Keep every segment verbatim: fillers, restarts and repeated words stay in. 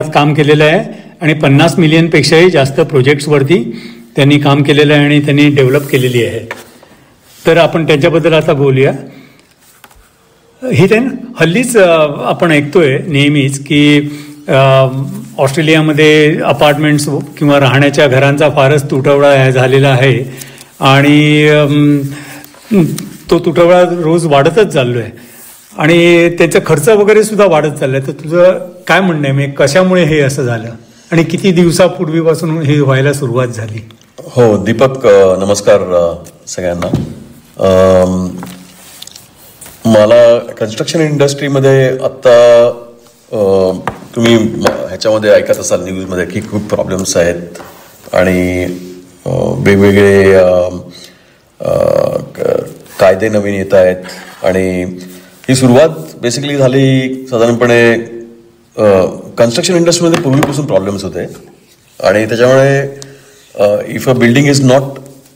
काम केलेलं आहे आणि पन्नास मिलियनपेक्षाही जास्त प्रोजेक्ट्सवरती त्यांनी काम केलेलं आहे आणि त्यांनी डेव्हलप केलेली आहे. तर आपण त्यांच्याबद्दल आता बोलूया. ही त्यां हल्लीच आपण ऐकतोय नेहमीच की ऑस्ट्रेलियामध्ये अपार्टमेंट्स किंवा राहण्याच्या घरांचा फारच तुटवडा झालेला आहे आणि तो तुटवडा रोज वाढतच चाललो आहे आणि त्याचा खर्च वगैरे सुद्धा वाढत चाललाय. तर तुझं काय म्हणणं आहे, म्हणजे कशामुळे हे असं झालं आणि किती दिवसापूर्वीपासून हे व्हायला सुरुवात झाली? हो दीपक, नमस्कार सगळ्यांना. मला कन्स्ट्रक्शन इंडस्ट्रीमध्ये आत्ता तुम्ही ह्याच्यामध्ये ऐकत असाल न्यूजमध्ये की खूप प्रॉब्लेम्स आहेत आणि वेगवेगळे कायदे नवीन येत आहेत आणि ही सुरुवात बेसिकली झाली साधारणपणे कन्स्ट्रक्शन इंडस्ट्रीमध्ये पूर्वीपासून प्रॉब्लेम्स होते आणि त्याच्यामुळे if a building is not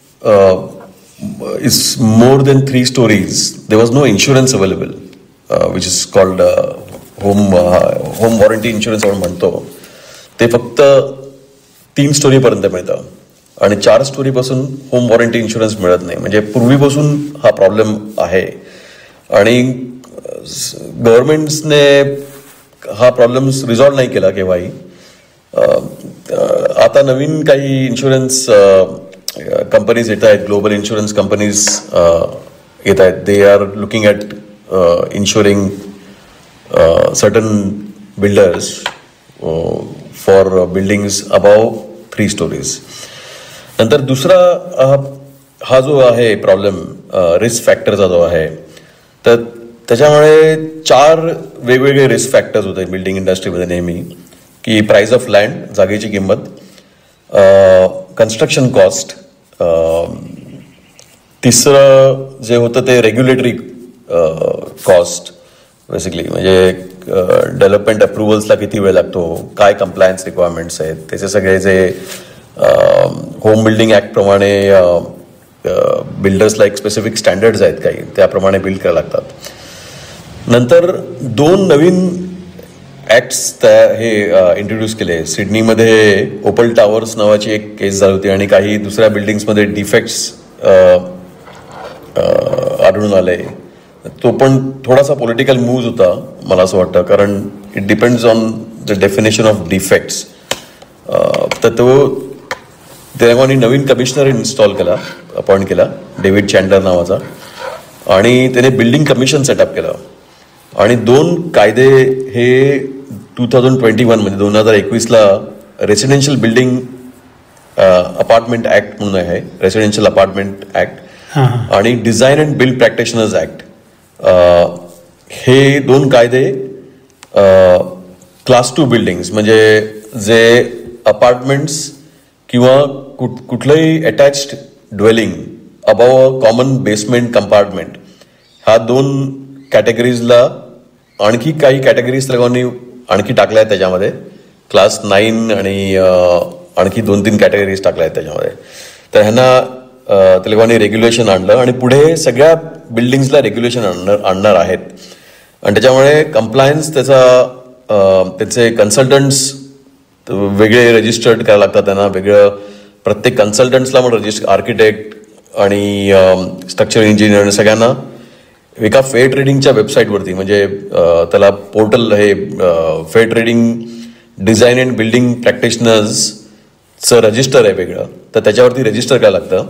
is more than three stories there was no insurance available which is called home home warranty insurance आपण म्हणतो. ते फक्त तीन स्टोरीपर्यंत मिळतं आणि चार स्टोरीपासून होम वॉरंटी इन्शुरन्स मिळत नाही. म्हणजे पूर्वीपासून हा प्रॉब्लेम आहे आणि गव्हर्नमेंट्सने हा प्रॉब्लेम रिझॉल्व्ह नाही केला केव्हाही. आता नवीन काही इन्शुरन्स कंपनीज येत आहेत, ग्लोबल इन्शुरन्स कंपनीज येत आहेत. They are looking at ensuring certain builders for buildings above three stories. नंतर दुसरा हा जो आहे प्रॉब्लेम रिस्क फॅक्टरचा जो आहे, तर त्याच्यामुळे चार वेगवेगळे रिस्क फॅक्टर्स होते बिल्डिंग इंडस्ट्रीमध्ये नेहमी, की प्राइस ऑफ लँड, जागेची किंमत, कन्स्ट्रक्शन कॉस्ट, तिसरं जे होतं ते रेग्युलेटरी कॉस्ट. बेसिकली म्हणजे डेव्हलपमेंट अप्रुव्हल्सला किती वेळ लागतो, काय कंप्लायन्स रिक्वायरमेंट्स आहेत, त्याचे सगळे जे होम बिल्डिंग ॲक्ट प्रमाणे बिल्डर्सला एक स्पेसिफिक स्टँडर्ड्स आहेत काही, त्याप्रमाणे बिल्ड करायला लागतात. नंतर दोन नवीन ॲक्ट्स त्या हे इंट्रोड्यूस केले. सिडनीमध्ये ओपल टावर्स नावाची एक केस झाली होती आणि काही दुसऱ्या बिल्डिंग्समध्ये डिफेक्ट्स आढळून आले. तो पण थोडासा पॉलिटिकल मूव्ह होता मला असं वाटतं, कारण it depends on the definition of defects. तर तो तेव्हा नवीन कमिशनर इन्स्टॉल केला, अपॉइंट केला, डेव्हिड चँडलर नावाचा, आणि त्याने बिल्डिंग कमिशन सेटअप केलं आणि दोन कायदे हे टू थाउजंड ट्वेंटी वन म्हणजे दोन हजार एकवीसला रेसिडेन्शियल बिल्डिंग अपार्टमेंट ॲक्ट म्हणून आहे, रेसिडेन्शियल अपार्टमेंट ॲक्ट, आणि design and build practitioners act, हे दोन कायदे क्लास टू बिल्डिंग्स म्हणजे जे अपार्टमेंट्स किंवा कुठ कुठलंही attached dwelling above a common basement compartment, ह्या दोन कॅटेगरीजला आणखी काही कॅटेगरीज लोकांनी आणखी टाकल्या आहेत त्याच्यामध्ये, क्लास नाईन आणि आणखी दोन तीन कॅटेगरीज टाकल्या आहेत त्याच्यामध्ये. तर ह्यांना त्या लोकांनी रेग्युलेशन आणलं आणि पुढे सगळ्या बिल्डिंग्सला रेग्युलेशन आणणार आणणार आहेत आणि त्याच्यामुळे कंप्लायन्स त्याचा त्याचे कन्सल्टंट्स वेगळे रजिस्टर्ड करायला लागतात त्यांना, वेगळं प्रत्येक कन्सल्टंट्सला पण रजिस्टर, आर्किटेक्ट आणि स्ट्रक्चर इंजिनियर सगळ्यांना एका फेअर ट्रेडिंगच्या वेबसाईटवरती, म्हणजे त्याला पोर्टल हे fair trading design and building प्रॅक्टिशनर्सचं register आहे वेगळं, तर त्याच्यावरती रजिस्टर करायला लागतं.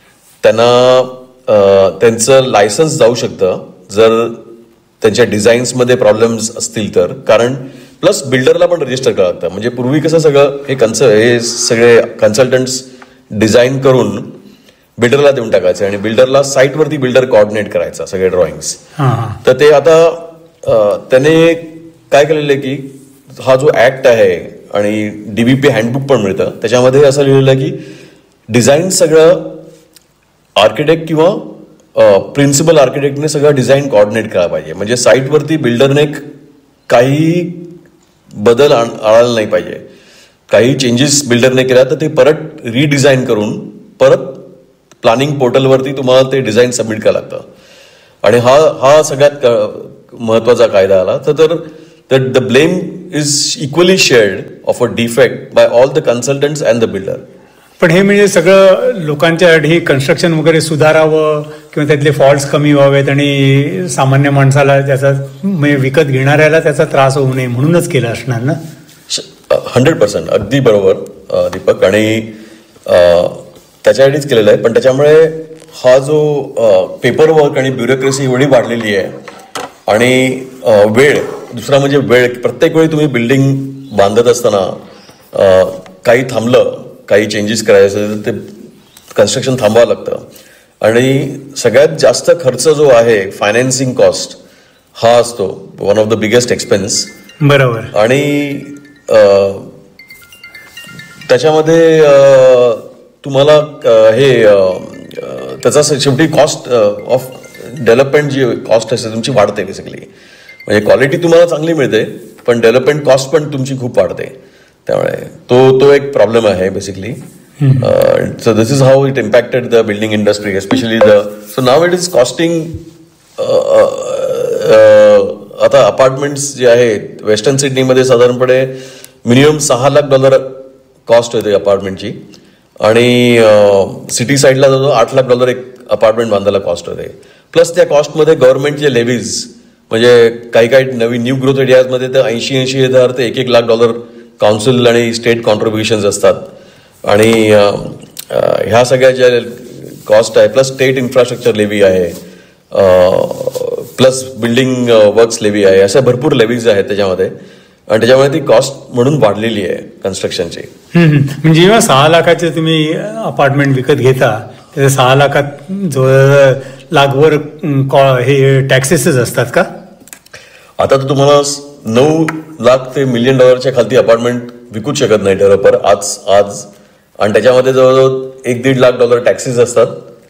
त्यांना त्यांचं लायसन्स जाऊ शकतं जर त्यांच्या डिझाईन्समध्ये प्रॉब्लेम्स असतील तर, कारण प्लस बिल्डरला पण रजिस्टर करावं लागतं. म्हणजे पूर्वी कसं सगळं हे कन्स हे सगळे कन्सल्टंट्स डिझाईन करून बिल्डरला देऊन टाकायचे आणि बिल्डरला साईटवरती बिल्डर कोऑर्डिनेट करायचा सगळे ड्रॉइंग्स. तर ते आता त्याने काय केलेलं आहे की हा जो ऍक्ट आहे आणि डीबीपी हँडबुक पण मिळतं, त्याच्यामध्ये असं लिहिलेलं आहे की डिझाईन सगळं आर्किटेक्ट किंवा प्रिन्सिपल आर्किटेक्टने सगळं डिझाईन कोऑर्डिनेट करायला पाहिजे. म्हणजे साईटवरती बिल्डरने काही बदल आणायला नाही पाहिजे. काही चेंजेस बिल्डरने केल्या तर ते परत रिडिझाईन करून परत प्लॅनिंग पोर्टलवरती तुम्हाला ते डिझाईन सबमिट करायला लागतं. आणि हा हा सगळ्यात महत्वाचा कायदा आला. तर that the blame is equally shared of a defect by all the consultants and the builder. पण हे म्हणजे सगळं लोकांच्यासाठी कन्स्ट्रक्शन वगैरे सुधारावं किंवा त्यातले फॉल्ट्स कमी व्हावेत आणि सामान्य माणसाला त्याचा म्हणजे विकत घेणाऱ्याला त्याचा त्रास होऊ नये म्हणूनच केलं असणार ना. हंड्रेड पर्सेंट अगदी बरोबर दीपक. आणि त्याच्यासाठीच केलेलं आहे. पण त्याच्यामुळे हा जो पेपर वर्क आणि ब्युरोक्रेसी एवढी वाढलेली आहे आणि वेळ, दुसरा म्हणजे वेळ. प्रत्येक वेळी तुम्ही बिल्डिंग बांधत असताना काही थांबलं, काही चेंजेस करायचे असेल तर ते कन्स्ट्रक्शन थांबावं लागतं. आणि सगळ्यात जास्त खर्च जो आहे फायनान्सिंग कॉस्ट हा असतो, one of the biggest expense. बरोबर. आणि त्याच्यामध्ये तुम्हाला हे त्याचा शेवटी cost of development G cost असते तुमची वाढते बेसिकली. म्हणजे क्वालिटी तुम्हाला चांगली मिळते पण डेव्हलपमेंट कॉस्ट पण तुमची खूप वाढते. त्यामुळे तो तो एक प्रॉब्लेम आहे basically. So this is how it impacted the building industry especially the. So now it is costing. आता अपार्टमेंट्स जे आहेत वेस्टर्न सिडनीमध्ये साधारणपणे मिनिमम सहा लाख डॉलर कॉस्ट होते अपार्टमेंटची आणि सिटी साईडला जवळ आठ लाख डॉलर एक अपार्टमेंट बांधायला कॉस्ट होते. प्लस त्या कॉस्टमध्ये गव्हर्नमेंटचे लेव्हीज म्हणजे काही काही नवीन न्यू ग्रोथ एरियाजमध्ये तर ऐंशी ऐंशी हजार ते एक एक लाख डॉलर काउन्सिल आणि स्टेट कॉन्ट्रीब्युशन्स असतात. आणि ह्या सगळ्या ज्या कॉस्ट आहे प्लस स्टेट इन्फ्रास्ट्रक्चर लेव्ही आहे प्लस बिल्डिंग वर्क्स लेव्ही आहे, अशा भरपूर लेव्हीज आहेत त्याच्यामध्ये. आणि त्याच्यामुळे ती कॉस्ट म्हणून वाढलेली आहे कन्स्ट्रक्शनची. म्हणजे जेव्हा सहा लाखाचे तुम्ही अपार्टमेंट विकत घेता त्याच्या सहा लाखात जवळ लाखभर हे टॅक्सेसच असतात का? आता तर तुम्हाला नऊ लाख ते मिलियन डॉलरच्या खालती अपार्टमेंट विकूच शकत नाही डेव्हलपर आज आज आणि त्याच्यामध्ये जवळजवळ एक दीड लाख डॉलर टॅक्सेस असतात.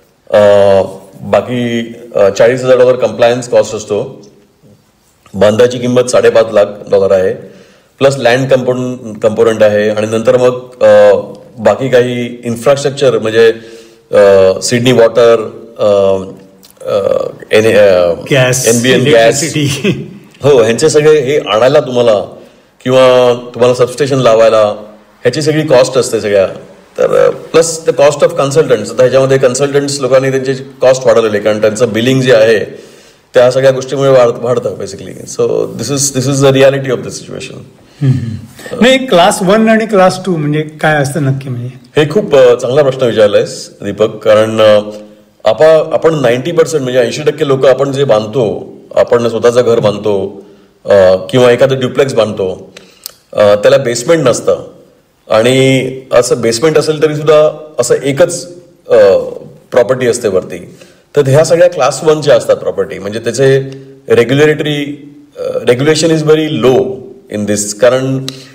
बाकी चाळीस हजार डॉलर कंप्लायन्स कॉस्ट असतो. बांधाची किंमत साडेपाच लाख डॉलर आहे प्लस लँड कंपोन कंपोनंट आहे. आणि नंतर मग बाकी काही इन्फ्रास्ट्रक्चर म्हणजे सिडनी वॉटर, एनबीएन गॅस, हो ह्यांचे सगळे हे आणायला तुम्हाला किंवा तुम्हाला सबस्टेशन लावायला ह्याची सगळी कॉस्ट असते सगळ्या. तर plus the cost of consultants. आता ह्याच्यामध्ये कन्सल्टंट्स लोकांनी त्यांची कॉस्ट वाढवलेली कारण त्यांचं बिलिंग जे आहे त्या सगळ्या गोष्टीमुळे वाढतं basically. So this is this is the reality of the situation. नाही, क्लास वन आणि क्लास टू म्हणजे काय असतं नक्की? म्हणजे हे खूप चांगला प्रश्न विचारलायस दीपक. कारण आपा आपण नाईन्टी पर्सेंट म्हणजे ऐंशी टक्के लोक आपण जे बांधतो, आपण स्वतःचं घर बांधतो किंवा एखादं ड्युप्लेक्स बांधतो त्याला बेसमेंट नसतं. आणि असं बेसमेंट असेल तरी सुद्धा असं एकच प्रॉपर्टी असते वरती. तर ह्या सगळ्या क्लास वनच्या असतात प्रॉपर्टी. म्हणजे त्याचे regulatory regulation is very low in this. कारण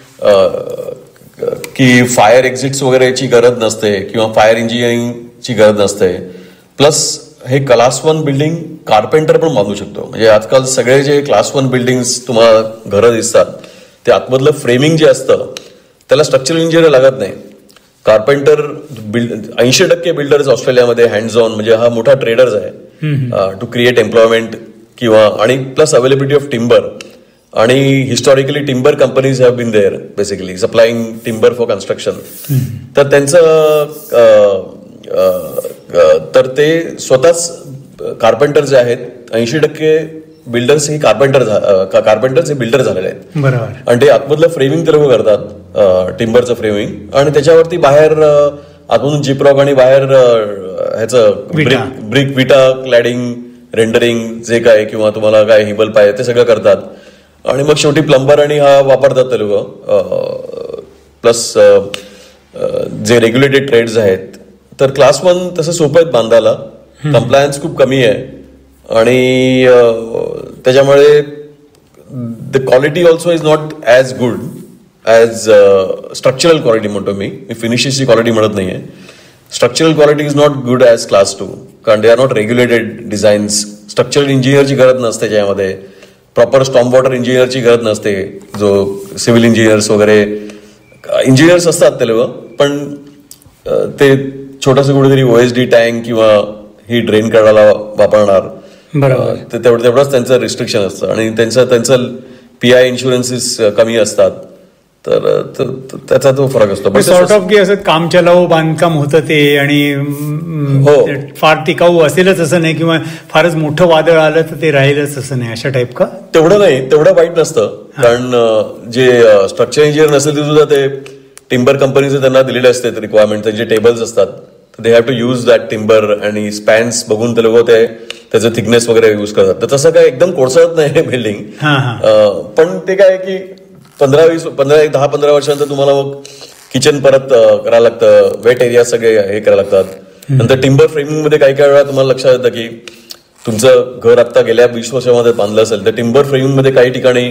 की फायर एक्झिट्स वगैरेची गरज नसते किंवा फायर इंजिनिअरिंगची गरज नसते. प्लस हे क्लास वन बिल्डिंग कार्पेंटर पण बांधू शकतो. म्हणजे आजकाल सगळे जे क्लास वन बिल्डिंग्स तुम्हाला घरं दिसतात ते आतमधलं फ्रेमिंग जे असतं त्याला स्ट्रक्चरल इंजिनियर लागत नाही. कार्पेंटर बिल्ड ऐंशी टक्के बिल्डर्स ऑस्ट्रेलियामध्ये हँड्स ऑन म्हणजे हा मोठा ट्रेडर्स आहे टू क्रिएट एम्प्लॉयमेंट किंवा आणि प्लस अवेलेबिलिटी ऑफ टिंबर. आणि historically timber companies have bin there basically supplying timber for construction. तर त्यांचं तर ते स्वतःच कार्पेंटर जे आहेत ऐंशी टक्के बिल्डर्स ही कार्पेंटर कार्पेंटर्स हे बिल्डर झालेले आहेत. बरोबर. आणि ते आतमधलं फ्रेमिंग ते लोक करतात टिंबरचं फ्रेमिंग आणि त्याच्यावरती बाहेर आतमधून जिप्रॉक आणि बाहेर ह्याचं ब्रिक ब्रिक विटा क्लॅडिंग रेंडरिंग जे काय किंवा तुम्हाला काय हिबल पाहिजे ते सगळं करतात. आणि मग शेवटी प्लंबर आणि हा वापरतात ते लोक. प्लस जे रेग्युलेटेड ट्रेड्स आहेत. तर क्लास वन तसं सोपं आहेत बांधायला, कंप्लायन्स खूप कमी आहे आणि त्याच्यामुळे the quality also is not as good as structural quality म्हणतो मी. मी फिनिशेसची क्वालिटी म्हणत नाहीये. Structural quality is not good as class to कारण they are not regulated designs. Structural इंजिनियरची गरज नसते ज्यामध्ये. प्रॉपर स्टॉर्म वॉटर इंजिनियरची गरज नसते. जो सिव्हिल इंजिनियर्स वगैरे इंजिनियर्स असतात ते लोक पण ते छोटंसं कुठेतरी ओएसडी टँक किंवा ही ड्रेन करायला वापरणार. बरोबर. तेवढं तेवढंच त्यांचं रिस्ट्रिक्शन असतं आणि त्यांचं त्यांचं पी आय इन्शुरन्सेस कमी असतात, तर तर- तर त्याचा तो फरक असतो. पण सॉर्ट तसंच- ऑफ की असं काम चलावं बांधकाम होतं ते, आणि हो. अं, फार टिकाऊ असेलच असं नाही, किंवा फारच मोठं वादळ आलं तर ते राहीलच असं नाही, अशा टाईप का? तेवढं नाही, तेवढं वाईट नसतं. कारण अं, जे स्ट्रक्चर इंजिनियर नसेल ते सुद्धा ते टिंबर कंपनीचे त्यांना दिलेले असतात रिक्वायरमेंट, त्यांचे टेबल्स असतात, they have to use that timber, आणि स्पॅन्स बघून ते लोक ते त्याचं थिकनेस वगैरे यूज करतात. तर तसं काय एकदम कोळसळत नाही बिल्डिंग. हा, हा. पण ते काय की पंधरा वीस पंधरा एक दहा पंधरा वर्षानंतर तुम्हाला मग किचन परत अं, करायला लागतं, वेट एरिया सगळे हे करायला लागतात. नंतर टिंबर फ्रेमिंग मध्ये काही काही वेळा तुम्हाला लक्षात येतं की तुमचं घर आता गेल्या वीस वर्षामध्ये बांधलं असेल तर टिंबर फ्रेमिंग मध्ये काही ठिकाणी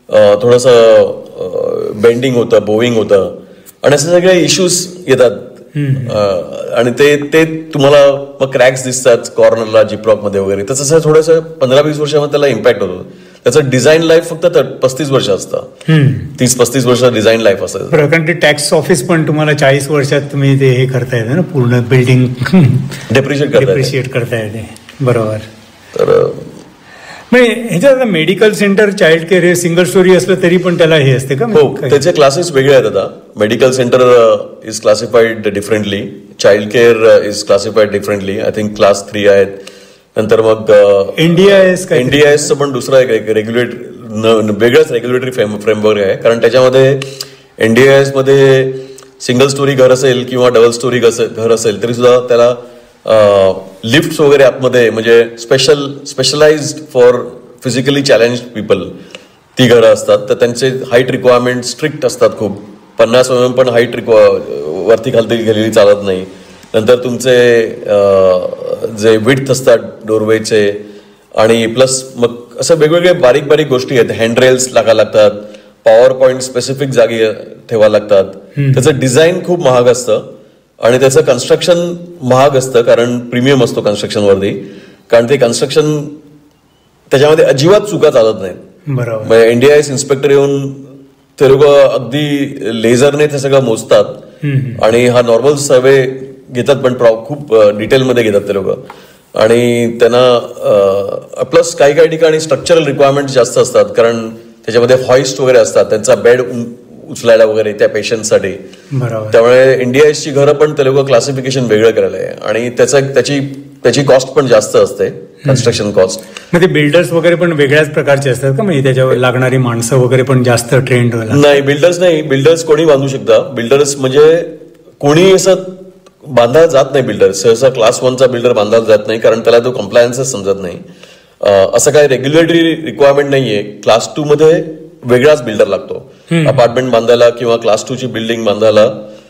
थोडंसं बेंडिंग होतं, बोविंग होतं, आणि असे सगळे इश्यूज येतात. अं, आणि ते ते तुम्हाला मग क्रॅक्स दिसतात कॉर्नरला, जिप्रॉक मध्ये वगैरे. तर तसं थोडंसं पंधरा वीस वर्षामध्ये त्याला इम्पॅक्ट होतो. त्याचं डिझाईन लाईफ फक्त पस्तीस वर्ष असतं, तीस पस्तीस वर्ष डिझाईन लाईफ असतं. कारण ते टॅक्स ऑफिस पण तुम्हाला चाळीस वर्षात तुम्ही ते हे करता येतं ना, पूर्ण बिल्डिंग डेप्रिशिएट करतात. डिप्रिशिएट करता येते. बरोबर. तर म्हणजे ह्याच्यात मेडिकल सेंटर, चाइल्ड केअर हे सिंगल स्टोरी असलं तरी पण त्याला हे असते का? हो, त्याचे क्लासेस वेगळे आहेत. आता medical centre is classified differently, child care is classified differently. I think class three आहेत. नंतर मग एनडीआयएस काय एनडीआयएसचं पण दुसरा एक रेग्युलेट वेगळंच रेग्युलेटरी फ्रेमवर्क आहे. कारण त्याच्यामध्ये एनडीआयएस मध्ये सिंगल स्टोरी घर असेल किंवा डबल स्टोरी घर असेल तरी सुद्धा त्याला लिफ्ट वगैरे आतमध्ये, म्हणजे special specialised for physically challenge people ती घरं असतात. तर त्यांचे हाईट रिक्वायरमेंट स्ट्रिक्ट असतात खूप. पन्नास एम एम पण हाईट वरती खालती गेलेली चालत नाही. नंतर तुमचे जे विड्थ असतात डोरवेचे, आणि प्लस मग असं वेगवेगळे बारीक बारीक गोष्टी आहेत. हँडरेल्स लागायला लागतात, पॉवर पॉईंट स्पेसिफिक जागी ठेवायला लागतात. त्याचं डिझाईन खूप महाग असतं आणि त्याचं कन्स्ट्रक्शन महाग असतं, कारण प्रीमियम असतो कन्स्ट्रक्शनवरती. कारण ते कन्स्ट्रक्शन त्याच्यामध्ये अजिबात चुका चालत नाहीत. बरोबर. एनडीआयएस इन्स्पेक्टर येऊन ते लोक अगदी लेझरने ते सगळं मोजतात, आणि हा नॉर्मल सर्वे घेतात, पण खूप डिटेलमध्ये घेतात ते लोक. आणि त्यांना प्लस काही काही ठिकाणी स्ट्रक्चरल रिक्वायरमेंट जास्त असतात, कारण त्याच्यामध्ये हॉइस्ट वगैरे असतात, त्यांचा बेड उचलायला वगैरे त्या पेशंटसाठी. बरोबर. त्यामुळे एनडीआयएसची घरं पण ते लोक क्लासिफिकेशन वेगळं करायला आहे, आणि त्याचा त्याची त्याची कॉस्ट पण जास्त असते, कन्स्ट्रक्शन कॉस्ट. मग ते बिल्डर्स वगैरे पण वेगळ्याच प्रकारचे असतात का? म्हणजे त्याच्यावर लागणारी माणसं वगैरे पण जास्त ट्रेंड व्हायला? नाही, बिल्डर्स नाही. बिल्डर्स कोणी बांधू शकता. बिल्डर्स म्हणजे कोणी असं बांधायला जात नाही. बिल्डर्स सहसा क्लास वनचा बिल्डर बांधायला जात नाही, कारण त्याला तो कम्प्लायन्सच समजत नाही. असं काही रेग्युलेटरी रिक्वायरमेंट नाहीये. क्लास टू मध्ये वेगळाच बिल्डर लागतो अपार्टमेंट बांधायला किंवा क्लास टू ची बिल्डिंग बांधायला.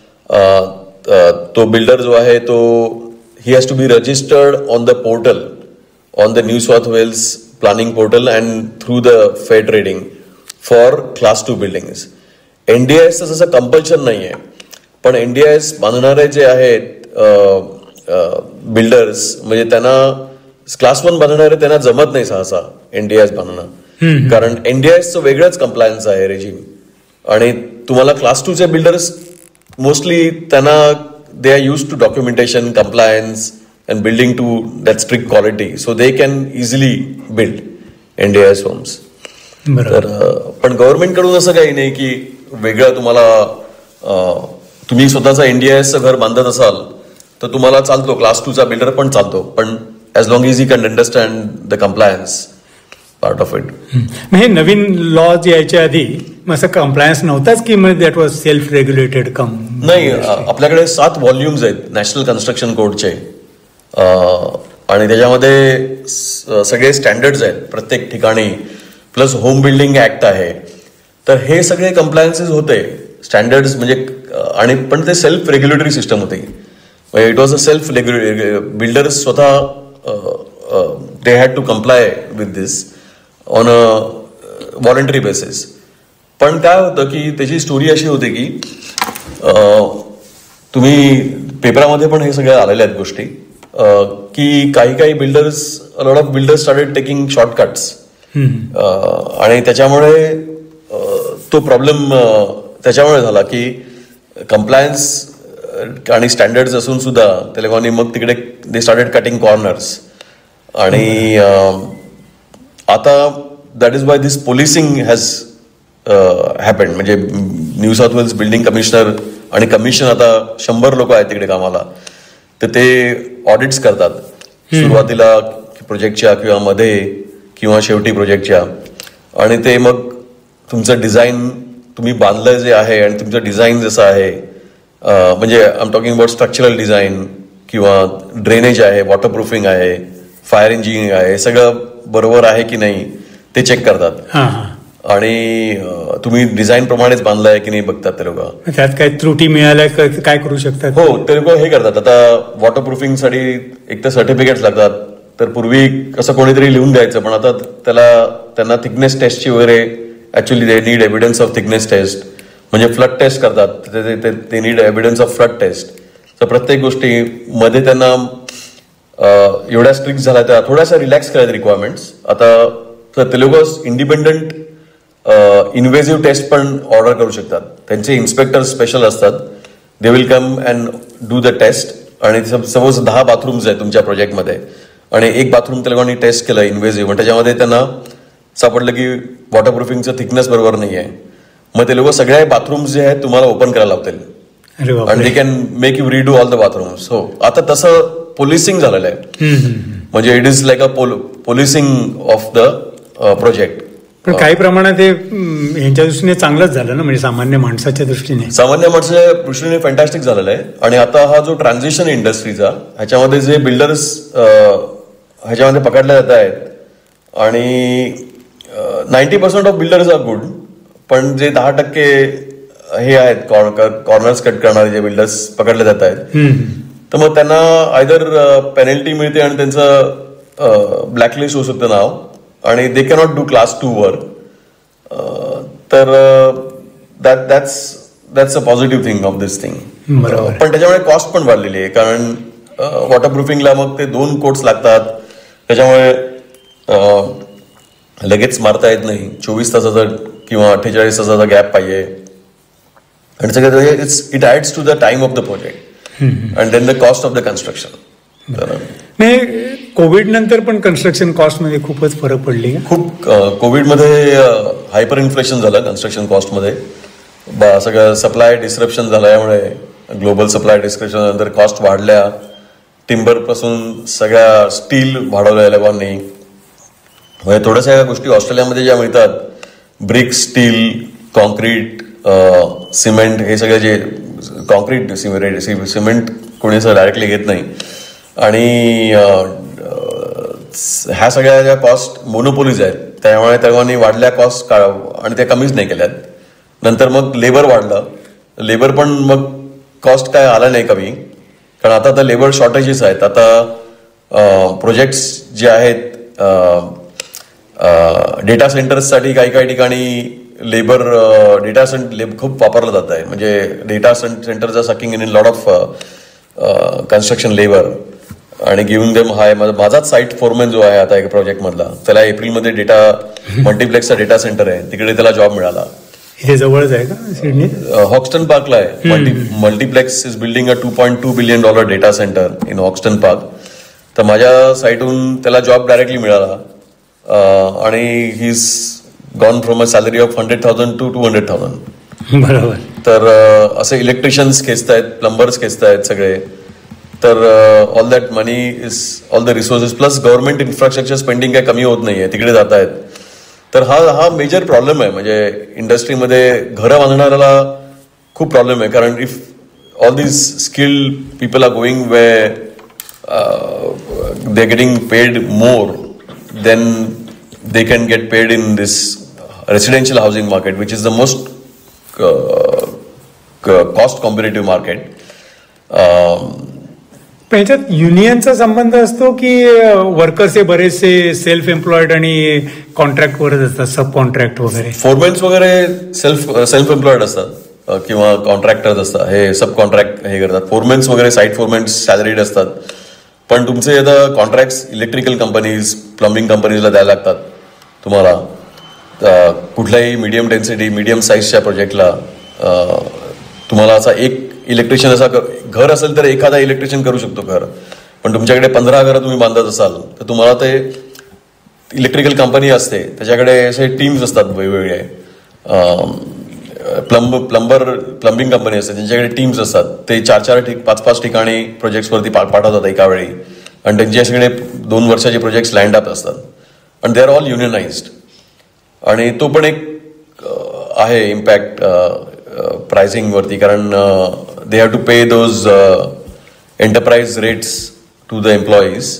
तो बिल्डर जो आहे तो he has to be registered on the portal, on the New South Wales planning portal and through the fair trading for class two buildings. एनडीआयएस तसं कंपल्शन नाही आहे, पण एनडीआयएस बांधणारे जे आहेत बिल्डर्स, म्हणजे त्यांना क्लास वन बांधणारे त्यांना जमत नाही सहसा एनडीआयएस बांधणं, कारण एनडीआयएसचं वेगळंच कंप्लायन्स आहे रेजिम. आणि तुम्हाला क्लास टू चे बिल्डर्स मोस्टली त्यांना they are used to documentation, compliance and building to that strict quality, so they can easily build N D I S homes. तर पण गव्हर्नमेंट कडून असं काही नाही की वेगळं तुम्हाला, तुम्ही स्वतःचा एनडीआयएसचं घर बांधत असाल तर तुम्हाला चालतो, क्लास टू चा बिल्डर पण चालतो, पण as long age you can understand the compliance part of it. हे नवीन लॉ यायच्या आधी असं कम्प्लायन्स नव्हताच की म्हणजे दॅट वॉज सेल्फ रेग्युलेटेड कम? नाही, आपल्याकडे सात व्हॉल्युम्स आहेत नॅशनल कन्स्ट्रक्शन कोडचे, आणि त्याच्यामध्ये सगळे स्टँडर्ड्स आहेत प्रत्येक ठिकाणी, प्लस होम बिल्डिंग ऍक्ट आहे. तर हे सगळे कम्प्लायन्सेस होते, स्टँडर्ड्स म्हणजे, आणि पण ते सेल्फ रेग्युलेटरी सिस्टम होते. It was a self regulatory. Builders स्वतः they had to comply with this on a voluntary basis. पण काय होतं की त्याची स्टोरी अशी होती की तुम्ही पेपरामध्ये पण हे सगळ्या आलेल्या आहेत गोष्टी, की काही काही builders, lot of builders started taking shortcuts, आणि त्याच्यामुळे तो प्रॉब्लेम त्याच्यामुळे झाला की कम्प्लायन्स आणि स्टँडर्ड्स असून सुद्धा त्या लोकांनी मग तिकडे दे स्टार्टेड कटिंग कॉर्नर्स. आणि आता that is why this policing has happen. म्हणजे new south Wales building commissioner आणि कमिशन आता शंभर लोक आहेत तिकडे कामाला, तर ते ऑडिट्स करतात सुरुवातीला प्रोजेक्टच्या किंवा मध्ये किंवा शेवटी प्रोजेक्टच्या, आणि ते मग तुमचं डिझाईन तुम्ही बांधलं जे आहे आणि तुमचं डिझाईन जसं आहे, म्हणजे I am talking about structural design किंवा ड्रेनेज आहे, वॉटरप्रूफिंग आहे, फायर इंजिनिअरिंग आहे, सगळं बरोबर आहे की नाही ते चेक करतात. आणि तुम्ही डिझाईन प्रमाणेच बांधलं आहे की नाही बघतात ते लोक. त्यात काही त्रुटी मिळाल्या काय करू शकतात? हो, ते लोक हे करतात. आता वॉटरप्रूफिंगसाठी एक तर सर्टिफिकेट्स लागतात, तर पूर्वी असं कोणीतरी लिहून द्यायचं, पण आता त्याला त्यांना थिकनेस टेस्टची वगैरे actually they need evidence of thickness taste, म्हणजे फ्लड टेस्ट करतात, ते need evidence of flood taste. तर प्रत्येक गोष्टी मध्ये त्यांना एवढ्या स्ट्रिक्ट झाल्या त्या थोड्याशा रिलॅक्स करायच्या रिक्वायरमेंट्स. आता ते लोक इंडिपेंडंट इन्व्हेजिव्ह टेस्ट पण ऑर्डर करू शकतात. त्यांचे इन्स्पेक्टर स्पेशल असतात, they will come and do the taste. आणि सपोज दहा बाथरूम्स आहेत तुमच्या प्रोजेक्टमध्ये आणि एक बाथरूम त्या लोकांनी टेस्ट केलं इन्व्हेजिव्ह, त्याच्यामध्ये त्यांना सापडलं की वॉटरप्रूफिंगचं थिकनेस बरोबर नाही आहे, मग ते लोक सगळ्या बाथरूम्स जे आहेत तुम्हाला ओपन करायला लावतील आणि they can make you redo all the bathrooms. हो, आता तसं पोलिसिंग झालेलं आहे, म्हणजे it is like a policing of the project. पण काही प्रमाणात ते यांच्या दृष्टीने चांगलंच झालं ना, म्हणजे सामान्य माणसाच्या दृष्टीने सामान्य माणसाच्या दृष्टीने फॅन्टॅस्टिक झालेलं आहे. आणि आता हा जो ट्रान्झिशन इंडस्ट्रीचा ह्याच्यामध्ये जे बिल्डर्स ह्याच्यामध्ये पकडले जात आहेत आणि ninety percent of builders R good, पण जे दहा टक्के हे आहेत कॉर्नर्स कट करणारे जे बिल्डर्स पकडले जात आहेत, तर मग त्यांना आयदर पेनल्टी मिळते आणि त्यांचं ब्लॅकलिस्ट होऊ शकतं नाव, आणि दे cannot do class to work. तर that that's that's a positive thing of this thing. पण त्याच्यामुळे कॉस्ट पण वाढलेली आहे, कारण वॉटरप्रूफिंगला मग ते दोन कोट्स लागतात, त्याच्यामुळे लगेच मारता येत नाही, चोवीस तासाचा किंवा अठ्ठेचाळीस तासाचा गॅप पाहिजे, आणि सगळं it's it ads to the time of the project and then the cost of the construction. नाही, कोविड नंतर पण कन्स्ट्रक्शन कॉस्ट मध्ये खूपच फरक पडली. खूप कोविडमध्ये हायपर इन्फ्लेशन झालं कन्स्ट्रक्शन कॉस्टमध्ये, सगळं सप्लाय डिस्क्रप्शन झाल्यामुळे, ग्लोबल सप्लाय डिस्क्रप्शन नंतर कॉस्ट वाढल्या. टिंबर पासून सगळ्या स्टील वाढवल्या लोकांनी, म्हणजे थोड्याशा या गोष्टी ऑस्ट्रेलियामध्ये ज्या मिळतात, ब्रिक, स्टील, कॉन्क्रीट, सिमेंट, हे सगळे जे कॉन्क्रीट सिमेंट कोणी असं डायरेक्टली घेत नाही, आणि ह्या सगळ्या ज्या कॉस्ट मोनोपोलीज आहेत त्यामुळे त्यांनी वाढल्या कॉस्ट आणि त्या कमीच नाही केल्यात. नंतर मग लेबर वाढलं, लेबर पण मग कॉस्ट काय आला नाही कमी, कारण आता आता लेबर शॉर्टेजेस आहेत. आता प्रोजेक्ट्स जे आहेत डेटा सेंटर्ससाठी काही काही ठिकाणी लेबर डेटा सेंटर खूप वापरलं जात आहे, म्हणजे डेटा सेंटरचा sucking in lot of construction labour आणि गिव्हिंग देम हाय. माझाच साईट फोरमॅन जो आहे आता एक प्रोजेक्ट मधला, त्याला एप्रिलमध्ये डेटा मल्टिप्लेक्सचा डेटा सेंटर आहे, तिकडे त्याला जॉब मिळाला. हे जवळच आहे का सिडनी? हॉक्स्टन पार्कला आहे. Multiplex is building a two point two billion dollar data centre in हॉक्स्टन park. तर माझ्या साईटहून त्याला जॉब डायरेक्टली मिळाला, आणि he is gone from a salary of hundred thousand two two hundred thousand. बरोबर. तर असे इलेक्ट्रिशियन्स खेचतायत, प्लंबर्स खेचतायत सगळे. तर all that money is all the resources plus government infrastructure spending काही कमी होत नाहीये, तिकडे जात आहेत. तर हा हा मेजर प्रॉब्लेम आहे, म्हणजे इंडस्ट्रीमध्ये घरं बांधणाऱ्याला खूप प्रॉब्लेम आहे, कारण if all these skilled people R going way they getting paid more then they can get paid in this residential housing market which is the most cost competitive market. पण याच्यात युनियनचा संबंध असतो की वर्कर्स हे बरेचसे self employed आणि कॉन्ट्रॅक्टवरच असतात, सब contract वगैरे? फोरमेन्स वगैरे सेल्फ सेल्फ एम्प्लॉयड असतात किंवा कॉन्ट्रॅक्टर्स असतात, हे सब कॉन्ट्रॅक्ट हे करतात. फोरमेन्स वगैरे साईट फोरमेन्स सॅलरीड असतात, पण तुमचे आता कॉन्ट्रॅक्ट्स इलेक्ट्रिकल कंपनीज, प्लंबिंग कंपनीजला द्यायला लागतात तुम्हाला. कुठल्याही मीडियम डेन्सिटी मीडियम साईजच्या प्रोजेक्टला तुम्हाला असा एक इलेक्ट्रिशियन असा घर असेल तर एखादा इलेक्ट्रिशियन करू शकतो घर, पण तुमच्याकडे पंधरा घरं तुम्ही बांधत असाल तर तुम्हाला ते इलेक्ट्रिकल कंपनी असते, त्याच्याकडे असे टीम्स असतात वेगवेगळे, प्लंब प्लंबर प्लंबिंग कंपनी असते त्यांच्याकडे टीम्स असतात, ते चार चार ठिक पाच पाच ठिकाणी प्रोजेक्ट्सवरती पाठवतात एका वेळी, आणि त्यांचे सगळे दोन वर्षाचे प्रोजेक्ट्स लँड अप असतात, आणि दे आर ऑल युनियनाइज्ड. आणि तो पण एक आहे इम्पॅक्ट प्राइसिंगवरती, कारण they have to pay those enterprise rates to the employees,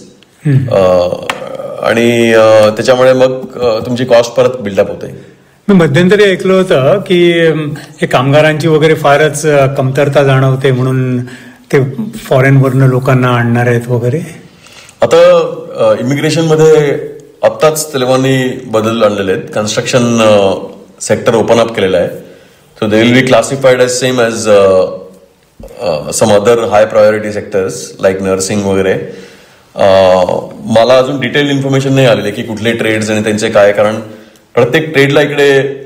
आणि त्याच्यामुळे मग तुमची कॉस्ट परत बिल्डअप होते. मी मध्यंतरी ऐकलं होतं की हे कामगारांची वगैरे फारच कमतरता जाणवते म्हणून ते फॉरेनवरनं लोकांना आणणार आहेत वगैरे. आता इमिग्रेशनमध्ये आत्ताच तेलवानी बदल आणलेले आहेत. कन्स्ट्रक्शन सेक्टर ओपन अप केलेलं आहे, so they will be classified age same age some other high priority sectors like nursing वगैरे. मला अजून डिटेल इन्फॉर्मेशन नाही आलेली की कुठले ट्रेड्स आणि त्यांचे काय, कारण प्रत्येक ट्रेडला इकडे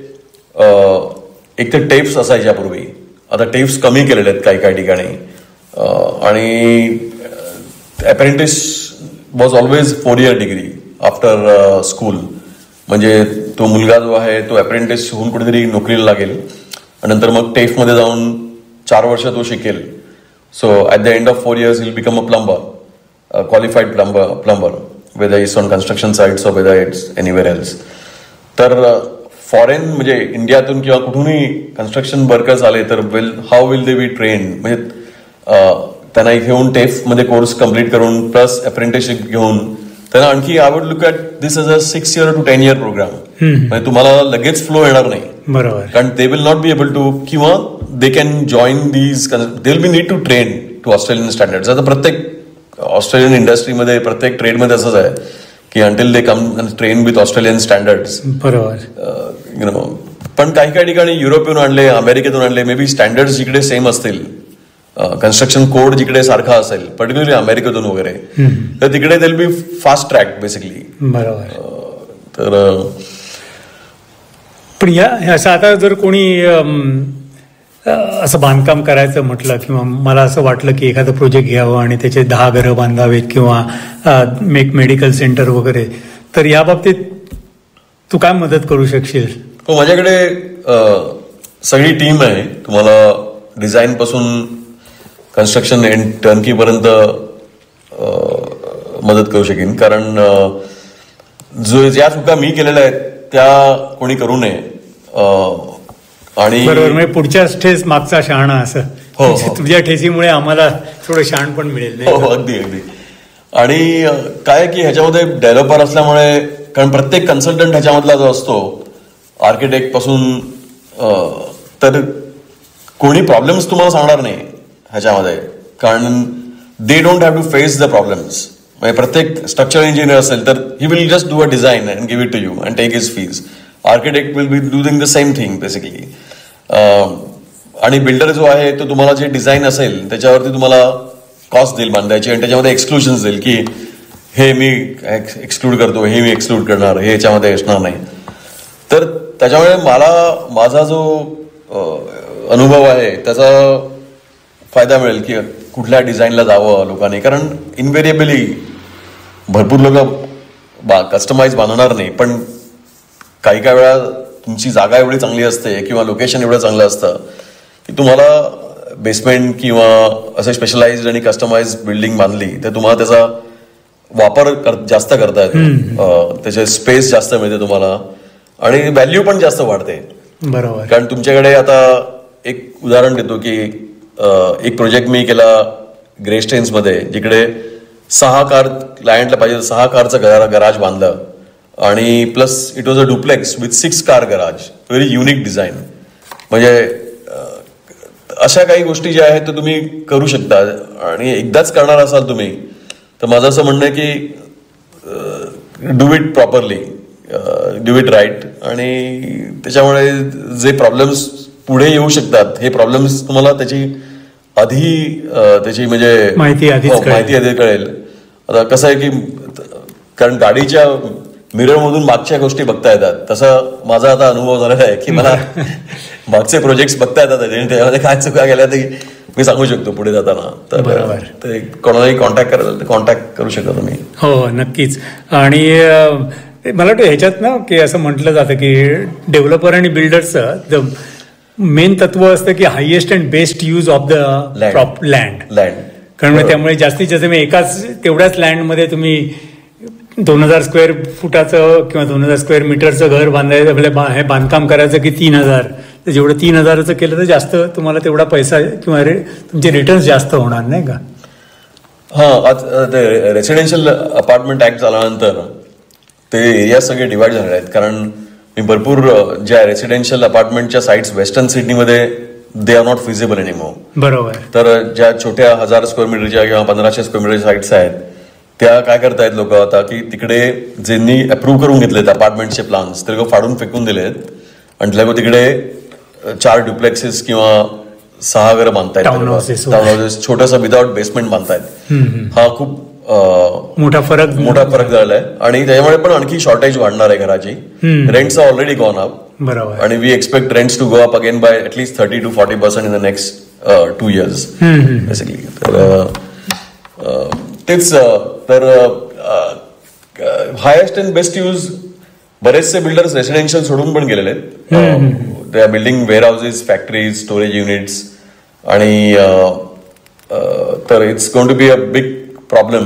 एक तर टेप्स असायचे यापूर्वी, आता टेप्स कमी केलेले आहेत काही काही ठिकाणी, आणि apprentice was always four year degree after school, म्हणजे तो मुलगा जो आहे तो अप्रेंटिस होऊन कुठेतरी नोकरीला लागेल आणि नंतर मग टेफमध्ये जाऊन चार वर्ष तो शिकेल. So at the end of four years will become a plumber, qualified plumber plumber whether it's on construction sites or whether it's anywhere else. तर फॉरेन म्हणजे इंडियातून किंवा कुठूनही कन्स्ट्रक्शन वर्कर्स आले तर will how will they B train, म्हणजे त्यांना इथे येऊन टेफमध्ये कोर्स कम्प्लीट करून प्लस अप्रेंटिसशिप घेऊन त्यांना आणखी I would look at this as a six year to ten year programme. म्हणजे तुम्हाला लगेच फ्लो येणार नाही, बरोबर, कारण they will not be able to, किंवा they can join these, they will be need to train to Australian standards. आता प्रत्येक ऑस्ट्रेलियन इंडस्ट्रीमध्ये प्रत्येक ट्रेडमध्ये असंच आहे की until they come train with Australian standards, बरोबर, यु नो. पण काही काही ठिकाणी युरोपीयन आणले, अमेरिकेतून आणले, मे बी स्टँडर्ड्स जिकडे सेम असतील, कन्स्ट्रक्शन कोड जिकडे सारखा असेल, पर्टिक्युलरली अमेरिकेतून वगैरे, तर तिकडे they will be fast track basically. बरोबर. तर पण या असं आता जर कोणी असं बांधकाम करायचं म्हटलं किंवा मला असं वाटलं की एखादं प्रोजेक्ट घ्यावं आणि त्याचे दहा घरं बांधावेत किंवा मेक मेडिकल सेंटर वगैरे, तर या बाबतीत तू काय मदत करू शकशील? हो, माझ्याकडे सगळी टीम आहे, तुम्हाला डिझाईन पासून कन्स्ट्रक्शन एंड टर्नकी पर्यंत मदत करू शकेन. कारण जो ज्या चुका मी केलेल्या आहेत त्या कोणी करू नये. आणि बरोबर, म्हणजे पुढच्या ठेस मागचा शहाणा असं. हो, हो. तुझ्या ठेसीमुळे आम्हाला थोडं शहाण पण मिळेल. हो, अगदी अगदी. आणि काय की ह्याच्यामध्ये डेव्हलपर असल्यामुळे, कारण प्रत्येक कन्सल्टंट ह्याच्यामधला जो असतो आर्किटेक्ट पासून, तर कोणी प्रॉब्लेम्स तुम्हाला सांगणार नाही ह्याच्यामध्ये, कारण they don't have to face the problems. म्हणजे प्रत्येक स्ट्रक्चरल इंजिनियर असेल तर he will just do a design and give it to you and take his fees. Architect will be doing the same thing basically. आणि builder जो आहे तो तुम्हाला जे डिझाईन असेल त्याच्यावरती तुम्हाला कॉस्ट देईल बांधायची, आणि त्याच्यामध्ये एक्सक्लुजन्स देईल की हे मी एक्सक्लूड करतो, हे मी एक्सक्लूड करणार, हे याच्यामध्ये असणार नाही. तर त्याच्यामुळे मला माझा जो अनुभव आहे त्याचा फायदा मिळेल की कुठल्या डिझाईनला जावं लोकांनी, कारण इनव्हेरिएबली भरपूर लोक बा कस्टमाइज बांधणार नाही, पण काही काही वेळा तुमची जागा एवढी चांगली असते किंवा लोकेशन एवढं चांगलं असतं की तुम्हाला बेसमेंट किंवा असे स्पेशलाइज्ड आणि कस्टमाइज बिल्डिंग बांधली तर तुम्हाला त्याचा वापर जास्त करता येतो, त्याचे स्पेस जास्त मिळते तुम्हाला आणि व्हॅल्यू पण जास्त वाढते. बरोबर. कारण तुमच्याकडे आता एक उदाहरण देतो की एक प्रोजेक्ट मी केला ग्रेस्टेन्समध्ये, जिकडे सहा कार क्लायंटला पाहिजे सहा कारचं गराज बांधलं आणि plus it was a duplex with six car garage, very unique design. म्हणजे अशा काही गोष्टी ज्या आहेत त्या तुम्ही करू शकता आणि एकदाच करणार असाल तुम्ही तर माझं असं म्हणणं आहे की do it properly, do it right. आणि त्याच्यामुळे जे प्रॉब्लेम्स पुढे येऊ शकतात हे प्रॉब्लेम्स तुम्हाला त्याची आधी त्याची म्हणजे माहिती आधी माहिती आधी कळेल. आता कसं आहे की कारण गाडीच्या मिरर मधून मागच्या गोष्टी बघता येतात, तसं माझा आता अनुभव झालेला आहे की मला मागचे प्रोजेक्ट्स बघता येतात आणि त्याच्यामध्ये काय चुका गेल्या ते मी सांगू शकतो पुढे जाताना. तर कोणालाही कॉन्टॅक्ट करायला तर कॉन्टॅक्ट करू शकता तुम्ही. हो, नक्कीच. आणि मला वाटतं ह्याच्यात ना की असं म्हटलं जातं की डेव्हलपर आणि बिल्डर्सचं द मेन तत्व असतं की highest and best use of the Land. Prop land land कारण मग त्यामुळे जास्तीत जास्त मी एकाच तेवढ्याच लँडमध्ये तुम्ही दोन हजार स्क्वेअर फुटाचं किंवा दोन हजार स्क्वेअर मीटरचं घर बांधायचं आपल्या बा- हे बांधकाम करायचं की तीन हजार तर जेवढं तीन हजाराचं केलं तर जास्त तुम्हाला तेवढा पैसा किंवा रे तुमचे रिटर्न्स जास्त होणार नाही का. हा आज ते रेसिडेन्शियल अपार्टमेंट ऍक्ट झाल्यानंतर ते एरिया सगळे डिवाइड झाले आहेत. कारण मी भरपूर ज्या residential अपार्टमेंटच्या sites western सिडनीमध्ये they are not feasible anymore. बरोबर. तर ज्या छोट्या हजार स्क्वेअर मीटरच्या किंवा पंधराशे स्क्वेअर मीटरच्या साईट्स आहेत त्या काय करतायत लोक आता की तिकडे ज्यांनी अप्रूव्ह करून घेतलेत अपार्टमेंटचे प्लान्स ते लोक फाडून फेकून दिलेत आणि ते लोक तिकडे चार ड्युप्लेक्सेस किंवा सहा घरं बांधतायत. Town houses. टाउन हाऊसेस छोटंसं विदाउट बेसमेंट बांधतायत. हा खूप अं, मोठा फरक मोठा फरक झालाय आणि त्याच्यामुळे पण आणखी शॉर्टेज वाढणार आहे घराची. Rents R already gone up बरोबर. आणि we expect rents to go up again bye at least thirty two forty percent in the next two years basically. तर अं, तेच अं, तर हायेस्ट अँड बेस्ट यूज बरेचसे बिल्डर्स रेसिडेन्शियल सोडून पण गेलेले आहेत. They are building wear houses factories storage units आणि अं, अं, तर it's going to be a big problem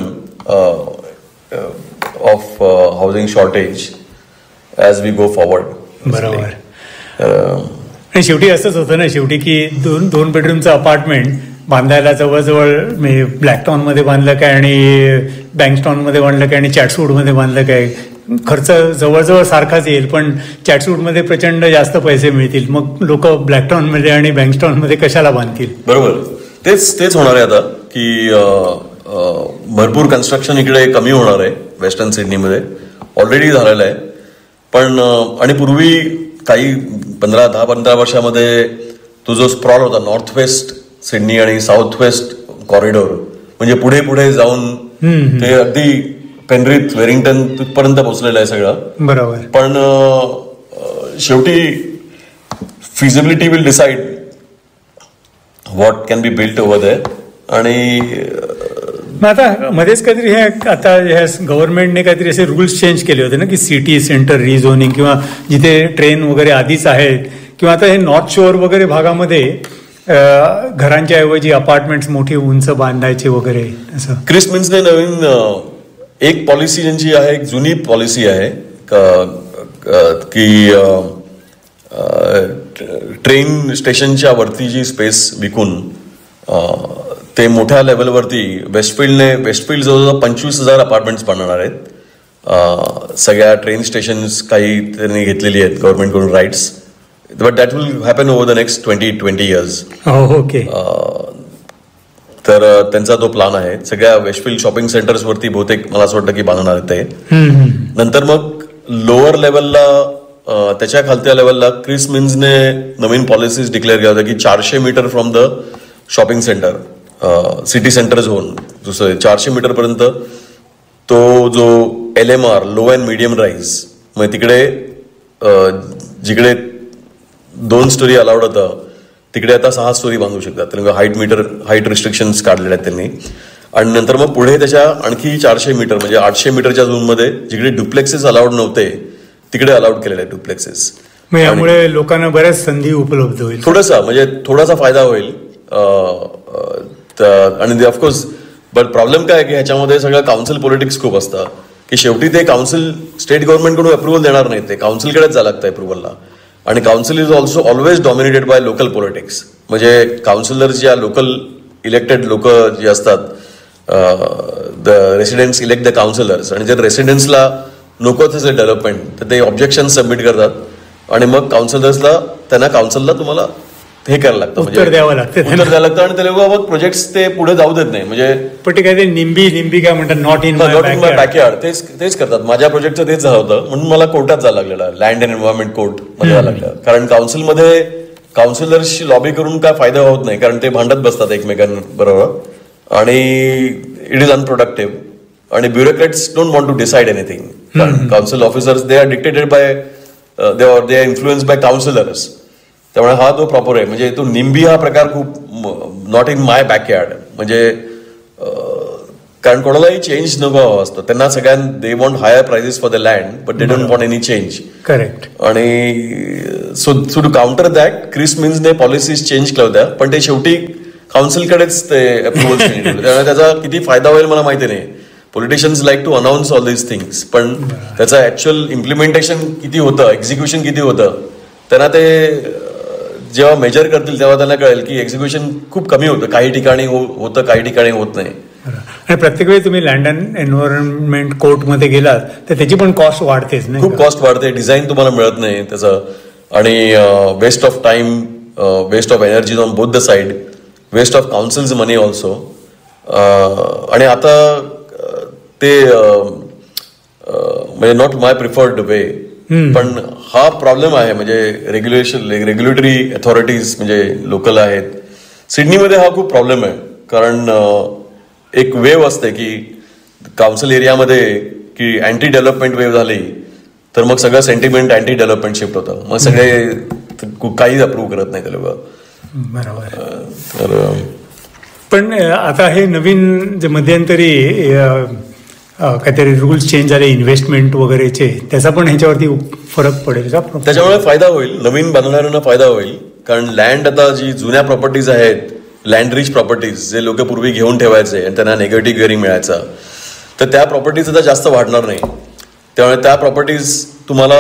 of housing shortage as we go forward. बरोबर. आणि शेवटी असंच होतं ना शेवटी की दोन दोन बेडरूमचं अपार्टमेंट बांधायला जवळजवळ ब्लॅकटॉन मध्ये बांधलं काय आणि बँकस्टॉन मध्ये बांधलं काय आणि चॅटसूड मध्ये बांधलं काय खर्च जवळजवळ सारखाच येईल पण चॅटसूड मध्ये प्रचंड जास्त पैसे मिळतील मग लोक ब्लॅकटॉन मध्ये आणि बँकस्टॉन मध्ये कशाला बांधतील. बरोबर. तेच तेच होणार आहे आता की अं, अं, भरपूर कन्स्ट्रक्शन इकडे कमी होणार आहे वेस्टर्न सिडनीमध्ये ऑलरेडी झालेलं आहे. पण अं, आणि पूर्वी काही पंधरा दहा पंधरा वर्षामध्ये तो जो स्प्रॉल होता नॉर्थ वेस्ट सिडनी आणि साऊथ वेस्ट कॉरिडोर म्हणजे पुढे पुढे जाऊन ते अगदी पेनरिथ वेरिंग्टन तिथपर्यंत पोहोचलेलं आहे सगळं. बरोबर. पण अं, शेवटी feasibility will decide what can be built over there. आणि मग आता मध्येच काहीतरी हे आता ह्या गव्हर्नमेंटने काहीतरी असे रूल्स चेंज केले होते ना की सिटी सेंटर रिझोनिंग किंवा जिथे ट्रेन वगैरे आधीच आहेत किंवा आता हे नॉर्थ शोअर वगैरे भागामध्ये अं, घरांच्या ऐवजी अपार्टमेंट्स मोठी उंच बांधायचे वगैरे असं. क्रिस मिन्सने नवीन अं, एक पॉलिसी ज्यांची आहे एक जुनी पॉलिसी आहे क- क- की अं, अं, ट्रेन स्टेशनच्या वरती जी स्पेस विकून अं, ते मोठ्या लेवलवरती वेस्टफिल्डने वेस्टफिल्ड जवळजवळ पंचवीस हजार अपार्टमेंट्स बनवणार आहेत. अं, सगळ्या ट्रेन स्टेशन्स काही त्यांनी घेतलेली आहेत गव्हर्नमेंटकडून rights but that will happen over the next twenty twenty years. Okay. तर अं, त्यांचा तो प्लान आहे. सगळ्या वेस्टफिल्ड शॉपिंग सेंटर्स वरती बहुतेक मला असं वाटतं की बांधणार आहेत ते. नंतर मग लोअर लेवलला अं, त्याच्या खालच्या लेवलला क्रिस मिन्सने नवीन पॉलिसीज डिक्लेअर केल्या होत्या की चारशे metre from the shopping centre city centre zone दुसरं चारशे मीटर पर्यंत तो जो L M R low and medium rise म्हणजे तिकडे अं, जिकडे दोन स्टोरी अलाउड होतं तिकडे आता सहा स्टोरी बांधू शकतात. त्यामुळे हाईट मीटर हाईट रिस्ट्रिक्शन्स काढलेले आहेत त्यांनी. आणि नंतर मग पुढे त्याच्या आणखी चारशे मीटर म्हणजे आठशे मीटरच्या झोनमध्ये जिकडे डुप्लेक्सेस अलाउड नव्हते तिकडे अलाउड केलेले आहेत डुप्लेक्सेस. मग यामुळे लोकांना बऱ्याच संधी उपलब्ध होईल. थोडासा म्हणजे थोडासा फायदा होईल. आणि ऑफकोर्स बट प्रॉब्लेम काय की ह्याच्यामध्ये सगळं काउन्सिल पॉलिटिक्स खूप असतं की शेवटी ते काउन्सिल स्टेट गव्हर्नमेंटकडून अप्रुव्हल देणार नाही. ते काउन्सिलकडेच जावं लागतं अप्रुव्हलला. आणि council is also always dominated by local politics. म्हणजे काउन्सिलर्स ज्या लोकल इलेक्टेड लोक जे असतात the residents elect the counsellors आणि जर रेसिडेंट्सला नकोच असेल डेव्हलपमेंट तर ते ऑब्जेक्शन सबमिट करतात आणि मग काउन्सिलर्सला त्यांना काउन्सिलला तुम्हाला हे करायला लागतं उत्तर द्यावं लागतं उत्तर द्यावं लागतं आणि ते लोक मग प्रोजेक्ट्स ते पुढे जाऊ देत नाही. म्हणजे पण ते काय ते निंबी निंबी काय म्हणतात not in not in my backyard तेच तेच करतात. माझ्या प्रोजेक्टचं तेच झालं होतं म्हणून मला कोर्टात जायला लागलेलं लँड अँड एन्व्हायरमेंट कोर्ट मध्ये जायला लागलं. कारण काउन्सिलमध्ये काउन्सिलर्सची लॉबी करून काय फायदा होत नाही कारण ते भांडत बसतात एकमेकांबरोबर आणि इट इज अनप्रोडक्टिव्ह आणि bureaucrats don't want to decide anything. Council officers they are dictated bye they are they are influence bye counsellors. त्यामुळे हा जो प्रॉपर आहे म्हणजे तो निंबी हा प्रकार खूप नॉट इन माय बॅकयार्ड म्हणजे कारण कोणालाही चेंज नको हवं असतं. त्यांना सगळ्यांना they want higher prices for the land but they don't want any change. Correct. आणि so so to counter that Chris मिन्सने policies change केल्या होत्या, पण ते शेवटी काउन्सिलकडेच ते अप्रुव्हल त्यामुळे त्याचा किती फायदा होईल मला माहिती नाही. Politicians like to announce all these things, पण त्याचं ऍक्च्युअल इम्प्लिमेंटेशन किती होतं, एक्झिक्युशन किती होतं, त्यांना ते जेव्हा मेजर करतील तेव्हा त्यांना कळेल की एक्झिक्युशन खूप कमी होतं. काही ठिकाणी होतं, काही ठिकाणी होत नाही. आणि प्रत्येक वेळी तुम्ही लँड अँड एन्व्हायरमेंट कोर्टमध्ये गेलात तर त्याची पण कॉस्ट वाढतेच नाही. खूप कॉस्ट वाढते, डिझाईन तुम्हाला मिळत नाही त्याचं, आणि waste of time, waste of energy on both the side, waste of councils money also. आणि आता ते म्हणजे नॉट माय प्रिफर्ड वे, पण हा प्रॉब्लेम आहे. म्हणजे रेग्युलेशन रेग्युलेटरी अथॉरिटीज म्हणजे लोकल आहेत. सिडनीमध्ये हा खूप प्रॉब्लेम आहे, कारण एक वेव असते की काउन्सिल एरियामध्ये की अँटी डेव्हलपमेंट वेव झाली तर मग सगळं सेंटिमेंट अँटी डेव्हलपमेंट शिफ्ट होतं. मग सगळे काहीच अप्रूव्ह करत नाही ते लोक. बरोबर. तर पण आता हे नवीन जे मध्यंतरी काहीतरी रूल्स चेंज झाले इन्व्हेस्टमेंट वगैरेचे, त्याचा पण ह्याच्यावरती फरक पडेल का? त्याच्यामुळे फायदा होईल, नवीन बांधणाऱ्यांना फायदा होईल. कारण लँड आता जी जुन्या प्रॉपर्टीज आहेत, लँड रिच प्रॉपर्टीज जे लोक पूर्वी घेऊन ठेवायचे आणि त्यांना नेगेटिव्ह गिअरिंग मिळायचा, तर त्या प्रॉपर्टीज आता जास्त वाढणार नाही. त्यामुळे त्या प्रॉपर्टीज तुम्हाला